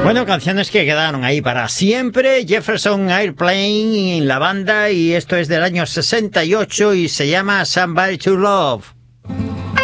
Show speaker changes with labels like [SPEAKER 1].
[SPEAKER 1] Bueno, canciones que quedaron ahí para siempre. Jefferson Airplane en la banda, y esto es del año 68 y se llama Somebody to Love.